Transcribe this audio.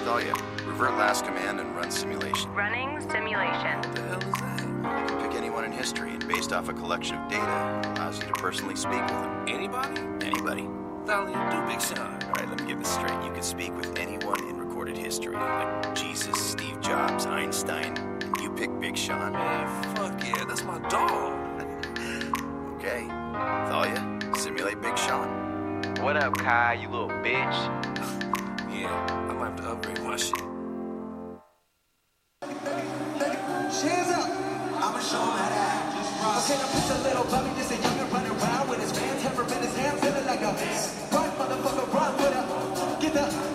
Thalia, revert last command and run simulation. Running simulation. What the hell is that? You can pick anyone in history, and based off a collection of data, allows you to personally speak with them. Anybody? Anybody. Thalia, do Big Sean. All right, let me get this straight. You can speak with anyone in recorded history, like Jesus, Steve Jobs, Einstein. You pick Big Sean. Man, fuck yeah, that's my dog. Okay. Thalia, simulate Big Sean. What up, Kai, you little bitch? Yeah, I might have to upgrade my shit. Hands up! I'ma show 'em how to act. Okay, now put your little puppy, just a youngin' running around with his man, temper in his hand, feeling like a run, motherfucker, run with a get the